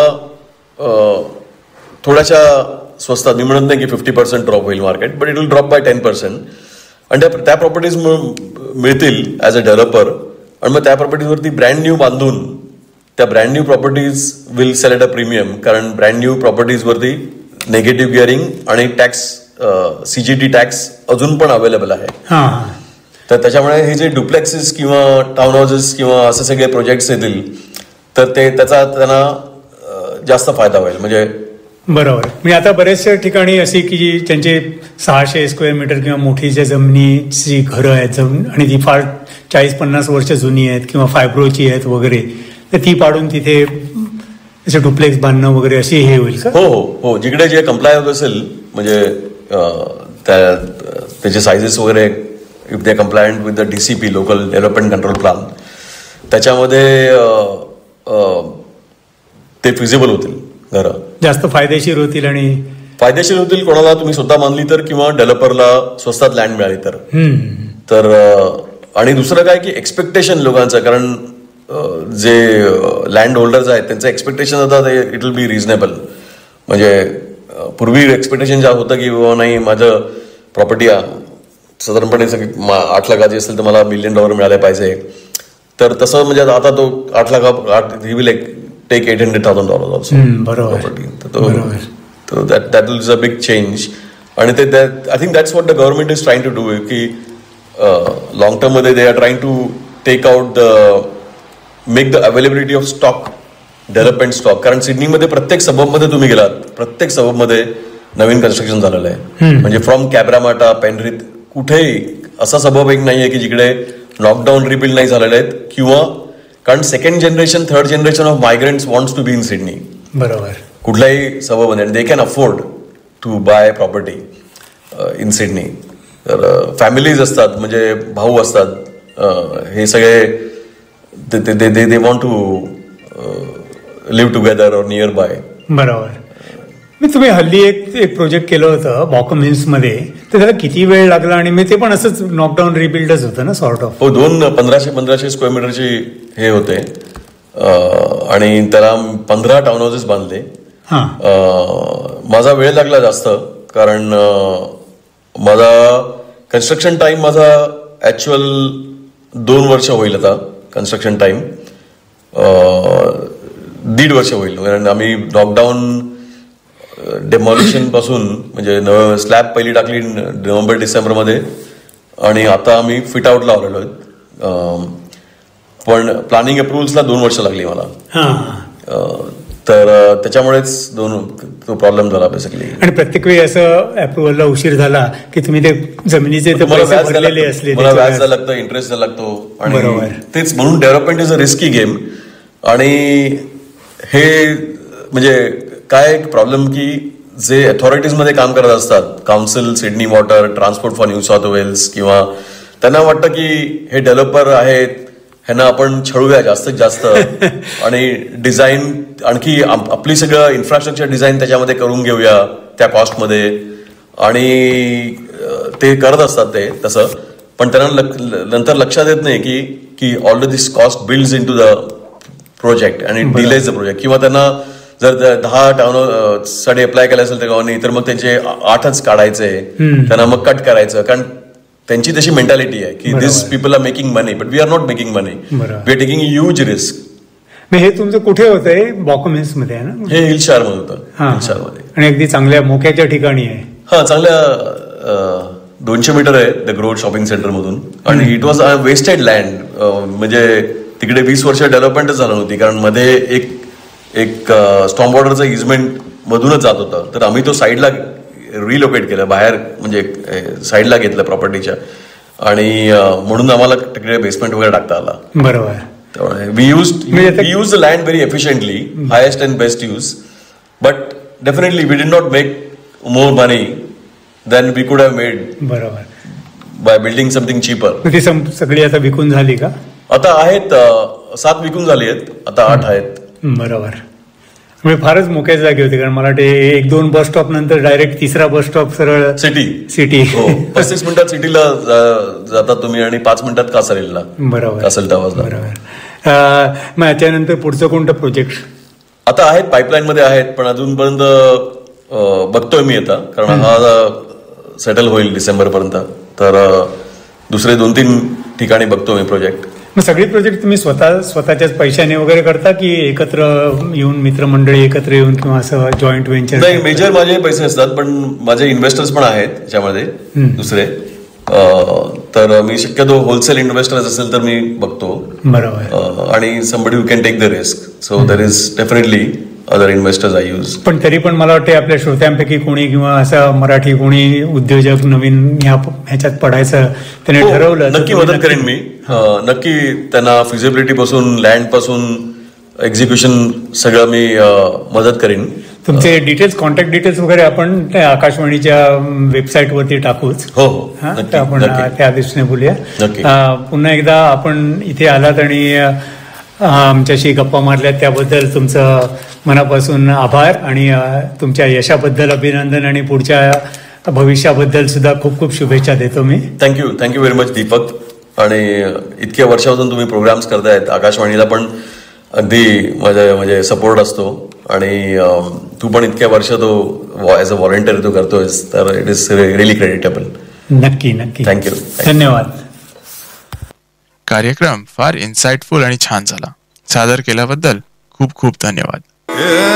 थोड्याशा स्वस्तात, मी म्हणत नाही की फिफ्टी पर्सेंट ड्रॉप होईल market, but it will drop by ten percent. आणि त्या त्या प्रॉपर्टीज मिळतील ॲज अ डेव्हलपर, आणि मग त्या प्रॉपर्टीजवरती ब्रँड न्यू बांधून त्या brand new properties will sell at a premium. कारण ब्रँड न्यू प्रॉपर्टीजवरती नेगेटिव्ह गिअरिंग आणि टॅक्स, सीजीटी टॅक्स अजून पण अवेलेबल आहे. तर त्याच्यामुळे हे जे डुप्लेक्सेस किंवा टाउन हाऊसेस किंवा असे सगळे प्रोजेक्ट्स येतील तर ते त्याचा त्यांना जास्त फायदा होईल. म्हणजे बरोबर. म्हणजे आता बऱ्याचशा ठिकाणी अशी की जी त्यांचे सहाशे स्क्वेअर मीटर किंवा मोठीच्या जमिनीची घरं आहेत जमीन, आणि ती फार चाळीस पन्नास वर्ष जुनी आहेत किंवा फायब्रोची आहेत वगैरे, तर ती पाडून तिथे असे डुप्लेक्स बांधणं वगैरे अशी हे होईल का? हो हो हो. जिकडे जे कम्प्लाय होत असेल, म्हणजे त्या त्याचे सायझेस वगैरे, if they compliant with the DCP, local development control plan, त्याच्यामध्ये ते फिजिबल होतील घरं, जास्त फायदेशीर होतील. आणि फायदेशीर होतील कोणाला, तुम्ही स्वतः मानली तर, किंवा डेव्हलपरला स्वस्तात लँड मिळाली तर. तर आणि दुसरं काय की एक्सपेक्टेशन लोकांचं, कारण जे लँड होल्डर्स आहेत त्यांचं एक्सपेक्टेशन आता ते इट विल बी रिझनेबल. म्हणजे पूर्वी एक्सपेक्टेशन जे होतं की बाबा नाही, माझं प्रॉपर्टी साधारणपणे सगळी आठ लाखाची असेल तर मला मिलियन डॉलर मिळाले पाहिजे, तर तसं म्हणजे आता तो आठ लाख आठ he will take eight hundred thousand dollar also property. तर that that is a big change. आणि ते I think that's what the government is trying to do, की लॉंग टर्म मध्ये they are trying to take out the make the availability of stock, development stock. कारण सिडनीमध्ये प्रत्येक सबबमध्ये तुम्ही गेलात, प्रत्येक सबबमध्ये नवीन construction झालेलं आहे. म्हणजे फ्रॉम कॅब्रामाटा, पेनरिथ, कुठेही असा सबब एक नाही आहे की जिकडे नॉकडाऊन रिबिल्ड नाही झालेले आहेत, किंवा कारण second generation, third generation of migrants wants to be in Sydney. बरोबर. कुठल्याही सबबमध्ये they can afford to bye property in Sydney. तर फॅमिलीज असतात, म्हणजे भाऊ असतात, हे सगळे दे दे they want to leave together और नियर बाय. बरोबर. मी तुम्ही हल्ली एक एक प्रोजेक्ट केलं होतं बॉकम हिल्समध्ये, तर त्याला किती वेळ लागला, आणि मी ते पण असंच नॉकडाऊन रिबिल्डच होतं ना सॉर्ट ऑफ. हो, दोन पंधराशे पंधराशे स्क्वेअर मीटरची हे होते, आणि त्याला पंधरा टाउन हाऊसेस बांधले. माझा वेळ लागला जास्त, कारण माझा कन्स्ट्रक्शन टाइम माझा ऍक्च्युअल दोन वर्ष होईल आता. कन्स्ट्रक्शन टाइम दीड वर्ष होईल, कारण आम्ही लॉकडाऊन डेमॉलिशन पासून, म्हणजे स्लॅब पहिली टाकली नोव्हेंबर डिसेंबर मध्ये, आणि आता आम्ही फिट आउटला आलेलो आहेत. पण प्लॅनिंग अप्रुव्हल्सला दोन वर्ष लागली मला. तर त्याच्यामुळेच दोन तो प्रॉब्लेम झाला बेसिकली. आणि प्रत्येक वेळी असं अप्रुव्हलला उशीर झाला की तुम्ही ते जमिनीचे भरलेले असले, मला व्याज द्यायला लागतं, इंटरेस्ट द्यायला लागतो, आणि तेच म्हणून development is a risky game. आणि हे म्हणजे काय एक प्रॉब्लेम की जे अथॉरिटीजमध्ये काम करत असतात, council, Sydney water, transport for new south Wales, किंवा त्यांना वाटतं की हे डेव्हलपर आहेत, ह्यांना आपण छळूया जास्तीत जास्त आणि डिझाईन आणखी आपली सगळं इन्फ्रास्ट्रक्चर डिझाईन त्याच्यामध्ये करून घेऊया त्या कॉस्टमध्ये, आणि ते करत असतात ते तसं. पण त्यांना नंतर लक्षात येत नाही की की all this cost builds in to the project आणि डिलेज द प्रोजेक्ट. किंवा त्यांना जर दहा टाउन साठी अप्लाय केलं असेल त्या गावांनी, तर मग त्यांचे आठच काढायचे, त्यांना मग कट करायचं. कारण त्यांची तशी मेंटॅलिटी आहे की दिस people R making money, but we R not making money, we R taking huge risk. हे तुमचं कुठे होतंय? बॉकमेन्स मध्ये आहे ना? हे हिल शहर मध्ये होतं, हिल शहर मध्ये, आणि अगदी चांगल्या मोक्याच्या ठिकाणी आहे. हा, चांगल्या दोनशे मीटर आहे द ग्रोथ शॉपिंग सेंटर मधून. आणि it was a wasted land, म्हणजे तिकडे वीस वर्ष डेव्हलपमेंटच झालं नव्हती, कारण मध्ये एक एक स्टॉर्म वॉटरचं इजमेंट मधूनच जात होतं. तर आम्ही तो साईडला रिलोकेट केलं, बाहेर म्हणजे साईडला घेतलं प्रॉपर्टीच्या, आणि म्हणून आम्हाला तिकडे बेसमेंट वगैरे टाकता आला. बरोबर. त्यामुळे we use we use the land very efficiently, highest and best use, but definitely we did not make more money than we कुड हॅव मेड. बरोबर. By building something cheaper. ती सगळी आता विकून झाली का? आता आहेत सात विकून झाली आहेत, आता आठ आहेत. बरोबर. म्हणजे फारच मोक्याच जागी होती, कारण मला वाटते एक दोन बस स्टॉप नंतर डायरेक्ट तिसरा बस स्टॉप सरळ सिटी सिटी हो, पस्तीस मिनिटात सिटीला जाता तुम्ही आणि पाच मिनिटात कासरेलला. बरोबर. कासल टावरला. बरोबर. मग याच्यानंतर पुढचं कोणतं प्रोजेक्ट? आता आहेत पाईपलाईन मध्ये आहेत, पण अजूनपर्यंत बघतोय मी आता, कारण हा सेटल होईल डिसेंबर पर्यंत. तर दुसरे दोन तीन ठिकाणी बघतो मी प्रोजेक्ट. मग सगळी प्रोजेक्ट तुम्ही स्वतः स्वतःच्याच पैशाने वगैरे करता की एकत्र येऊन मित्रमंडळी एकत्र येऊन किंवा असं जॉईंट व्हेंचर? नाही, मेजर माझे पैसे असतात, पण माझे इन्व्हेस्टर्स पण आहेत त्याच्यामध्ये दुसरे. तर मी शक्यतो होलसेल इन्व्हेस्टर्स असेल तर मी बघतो. बरोबर. आणि somebody who can take the risk, so there is definitely other investors I use. पण तरी पण मला वाटते आपल्या श्रोत्यांपैकी कोणी किंवा असं मराठी कोणी उद्योजक नवीन ह्या ह्याच्यात पडायचं त्याने ठरवलं, नक्की मदत करेन मी. नक्की त्यांना फिजिबिलिटी पासून, लँड पासून, एक्झिक्युशन सगळं मी मदत करेन. तुमचे डिटेल्स, कॉन्टॅक्ट डिटेल्स वगैरे आपण त्या वेबसाईट वरती टाकूच. हो हो, आपण त्या दृष्टीने बोलूया. पुन्हा एकदा आपण इथे आलात आणि आमच्याशी गप्पा मारल्यात त्याबद्दल तुमचं मनापासून आभार, आणि तुमच्या यशाबद्दल अभिनंदन, आणि पुढच्या भविष्याबद्दल सुद्धा खूप खूप शुभेच्छा देतो मी. Thank you thank you very much Deepak. आणि इतक्या वर्षापासून तुम्ही प्रोग्राम्स करतायत, आकाशवाणीला पण अगदी माझ्या म्हणजे सपोर्ट असतो, आणि तू पण इतक्या वर्ष तो ॲज अ व्हॉलंटियर तू करतोयस, तर इट इज रिअली क्रेडिटेबल. नक्की नक्की. थँक्यू. धन्यवाद. कार्यक्रम फार इन्साइटफुल आणि छान झाला. सादर केल्याबद्दल खूप खूप धन्यवाद.